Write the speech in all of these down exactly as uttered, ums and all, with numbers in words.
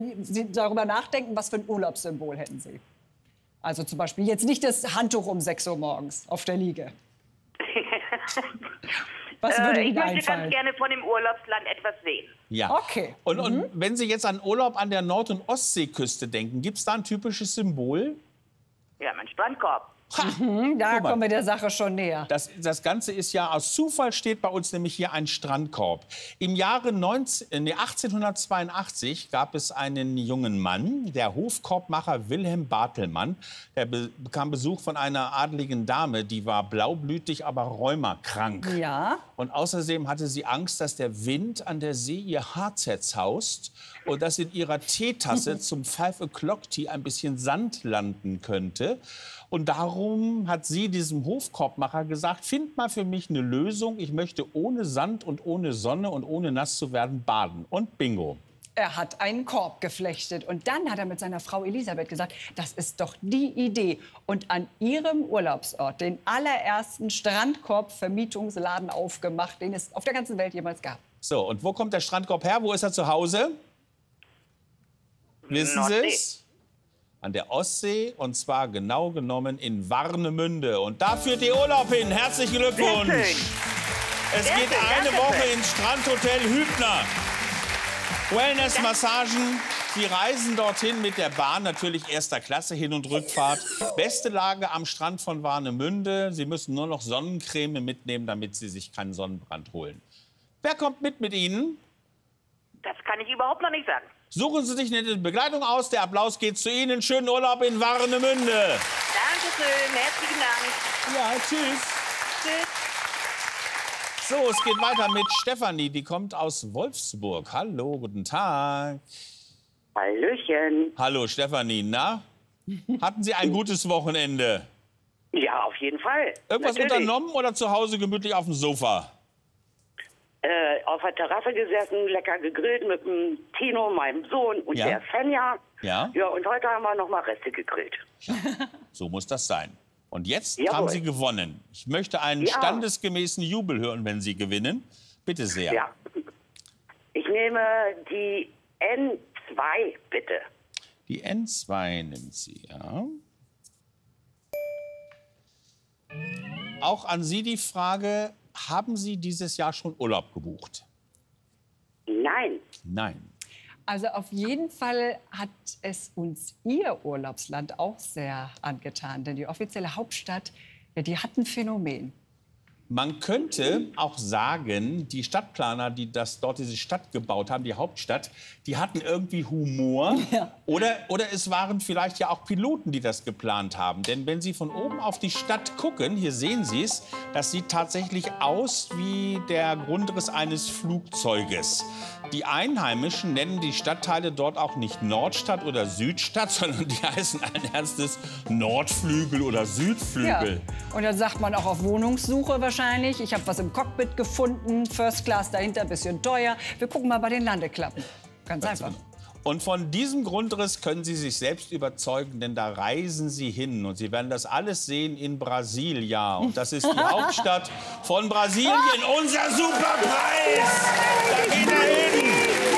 Sie darüber nachdenken, was für ein Urlaubssymbol hätten Sie? Also zum Beispiel jetzt nicht das Handtuch um sechs Uhr morgens auf der Liege. Was würde äh, Ihnen ich möchte einfallen? ganz gerne von dem Urlaubsland etwas sehen. Ja. Okay. Und, Mhm. und wenn Sie jetzt an Urlaub an der Nord- und Ostseeküste denken, gibt es da ein typisches Symbol? Ja, mein Strandkorb. Mhm, da Guck mal. kommen wir der Sache schon näher. Das, das Ganze ist ja, aus Zufall steht bei uns nämlich hier ein Strandkorb. Im Jahre neunzehn, nee, achtzehnhundertzweiundachtzig gab es einen jungen Mann, der Hofkorbmacher Wilhelm Bartelmann. Der be bekam Besuch von einer adligen Dame, die war blaublütig, aber rheumakrank. Ja. Und außerdem hatte sie Angst, dass der Wind an der See ihr Haar zerzaust und dass in ihrer Teetasse zum Five O'Clock Tea ein bisschen Sand landen könnte. Und darum hat sie diesem Hofkorbmacher gesagt, find mal für mich eine Lösung. Ich möchte ohne Sand und ohne Sonne und ohne nass zu werden baden. Und bingo. Er hat einen Korb geflechtet und dann hat er mit seiner Frau Elisabeth gesagt, das ist doch die Idee. Und an ihrem Urlaubsort den allerersten Strandkorb-Vermietungsladen aufgemacht, den es auf der ganzen Welt jemals gab. So, und wo kommt der Strandkorb her? Wo ist er zu Hause? Wissen Sie Nordsee. es? An der Ostsee, und zwar genau genommen in Warnemünde. Und da führt ihr Urlaub hin. Herzlichen Glückwunsch. Sehr schön. Es Sehr geht schön, eine danke Woche schön. ins Strandhotel Hübner. Wellness-Massagen. Sie reisen dorthin mit der Bahn, natürlich erster Klasse, Hin- und Rückfahrt. Beste Lage am Strand von Warnemünde. Sie müssen nur noch Sonnencreme mitnehmen, damit Sie sich keinen Sonnenbrand holen. Wer kommt mit mit Ihnen? Das kann ich überhaupt noch nicht sagen. Suchen Sie sich eine Begleitung aus. Der Applaus geht zu Ihnen. Schönen Urlaub in Warnemünde. Dankeschön, herzlichen Dank. Ja, tschüss. Tschüss. So, es geht weiter mit Stefanie. Die kommt aus Wolfsburg. Hallo, guten Tag. Hallöchen. Hallo, Stefanie. Na? Hatten Sie ein gutes Wochenende? Ja, auf jeden Fall. Irgendwas Natürlich. unternommen oder zu Hause gemütlich auf dem Sofa? Äh, auf der Terrasse gesessen, lecker gegrillt mit dem Tino, meinem Sohn und Ja. der Fenja. Ja? Ja, und heute haben wir noch mal Reste gegrillt. So muss das sein. Und jetzt Jawohl. haben Sie gewonnen. Ich möchte einen Ja. standesgemäßen Jubel hören, wenn Sie gewinnen. Bitte sehr. Ja. Ich nehme die N zwei, bitte. Die N zwei nimmt sie, ja. Auch an Sie die Frage, haben Sie dieses Jahr schon Urlaub gebucht? Nein. Nein. Also auf jeden Fall hat es uns Ihr Urlaubsland auch sehr angetan. Denn die offizielle Hauptstadt, ja, die hat ein Phänomen. Man könnte auch sagen, die Stadtplaner, die das, dort diese Stadt gebaut haben, die Hauptstadt, die hatten irgendwie Humor. Ja. Oder, oder es waren vielleicht ja auch Piloten, die das geplant haben. Denn wenn Sie von oben auf die Stadt gucken, hier sehen Sie es, das sieht tatsächlich aus wie der Grundriss eines Flugzeuges. Die Einheimischen nennen die Stadtteile dort auch nicht Nordstadt oder Südstadt, sondern die heißen allen Ernstes Nordflügel oder Ja. Südflügel. Und dann sagt man auch auf Wohnungssuche wahrscheinlich. Ich habe was im Cockpit gefunden, First Class dahinter, ein bisschen teuer. Wir gucken mal bei den Landeklappen. Ganz einfach. Und von diesem Grundriss können Sie sich selbst überzeugen, denn da reisen Sie hin. Und Sie werden das alles sehen in Brasilia. Und das ist die Hauptstadt von Brasilien. Unser Superpreis! Da geht er hin!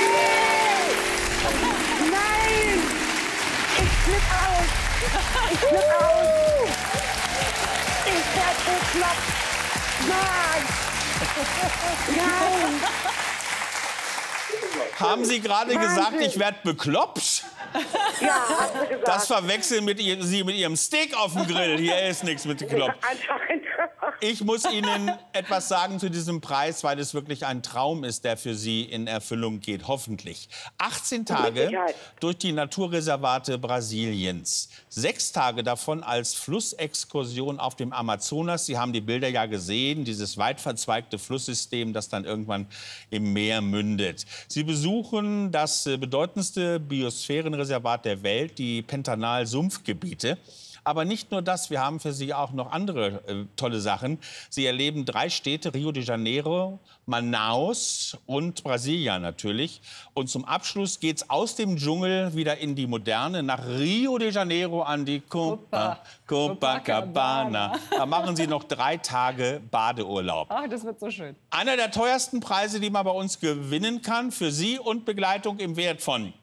Nein! Ich flipp aus! Ich flipp aus! Ich werd bekloppt! Nein! Nein! Haben Sie gerade gesagt, Wahnsinn. ich werde bekloppt? Ja, hast du gesagt. Das verwechseln mit ihr, Sie mit Ihrem Steak auf dem Grill. Hier ist nichts mit bekloppt. Anscheinend. Ich muss Ihnen etwas sagen zu diesem Preis, weil es wirklich ein Traum ist, der für Sie in Erfüllung geht, hoffentlich. achtzehn Tage Sicherheit. durch die Naturreservate Brasiliens. Sechs Tage davon als Flussexkursion auf dem Amazonas. Sie haben die Bilder ja gesehen, dieses weit verzweigte Flusssystem, das dann irgendwann im Meer mündet. Sie besuchen das äh, bedeutendste Biosphärenreservat der Welt, die Pantanal-Sumpfgebiete. Aber nicht nur das, wir haben für Sie auch noch andere äh, tolle Sachen. Sie erleben drei Städte, Rio de Janeiro, Manaus und Brasilia natürlich. Und zum Abschluss geht's aus dem Dschungel wieder in die Moderne, nach Rio de Janeiro an die Copa, Copacabana. Da machen Sie noch drei Tage Badeurlaub. Ach, das wird so schön. Einer der teuersten Preise, die man bei uns gewinnen kann, für Sie und Begleitung im Wert von